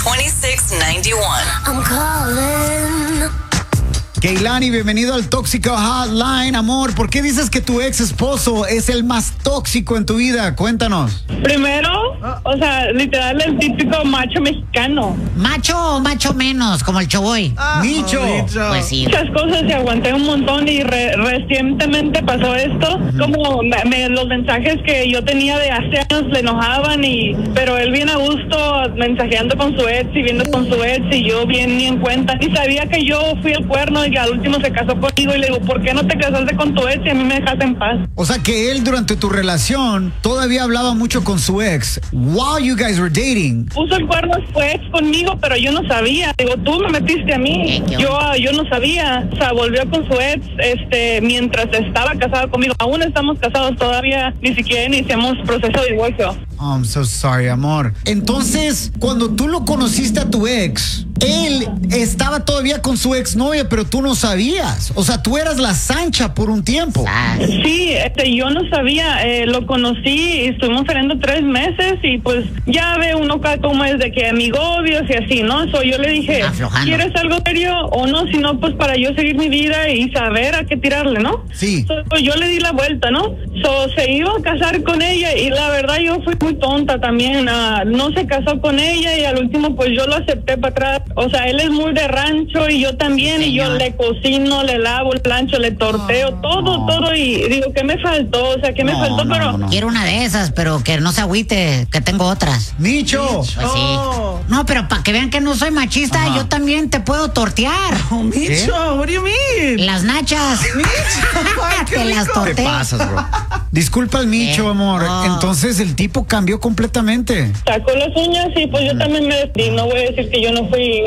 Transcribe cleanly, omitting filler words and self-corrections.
2691. I'm calling. Keilani, bienvenido al Tóxico Hotline. Amor, ¿por qué dices que tu ex esposo es el más tóxico en tu vida? Cuéntanos. Primero, o sea, literal el típico macho mexicano. ¿Macho o macho menos, como el Choboy? Micho. Pues sí. Muchas cosas y aguanté un montón y recientemente pasó esto. Como los mensajes que yo tenía de hace años le enojaban pero él bien a gusto mensajeando con su ex y viendo con su ex y yo bien ni en cuenta. Y sabía que yo fui el cuerno y al último se casó conmigo y le digo, ¿por qué no te casaste con tu ex y a mí me dejaste en paz? O sea que él durante tu relación todavía hablaba mucho con su ex while you guys were dating. Puso el cuerno su ex conmigo, pero yo no sabía. Digo, tú me metiste a mí. Yo no sabía. O sea, volvió con su ex mientras estaba casado conmigo. Aún estamos casados todavía, ni siquiera iniciamos proceso de divorcio. Oh, I'm so sorry, amor. Entonces, cuando tú lo conociste a tu ex, él estaba todavía con su exnovia, pero tú no sabías. O sea, tú eras la Sancha por un tiempo. Sí, yo no sabía. Lo conocí y estuvimos saliendo 3 meses y pues ya ve uno como es de que amigobios y así, ¿no? Yo le dije, aflojando. ¿quieres algo serio o no? Si no, pues para yo seguir mi vida y saber a qué tirarle, ¿no? Sí. Pues yo le di la vuelta, ¿no? Se iba a casar con ella y la verdad yo fui muy tonta también. No se casó con ella y al último pues yo lo acepté para atrás. O sea, él es muy de rancho y yo también, y yo le cocino, le lavo el plancho, le torteo, todo, y digo, ¿qué me faltó? O sea, ¿qué me faltó? Pero Quiero una de esas, pero que no se agüite, que tengo otras. Micho. Pues sí. No, pero para que vean que no soy machista, yo también te puedo tortear. Oh, Micho, what do you mean? Las nachas. Te las Te torteo. pasas, bro. Disculpa al Micho, amor. Entonces el tipo cambió completamente. sacó las uñas y pues yo también me despedí. No voy a decir que yo no fui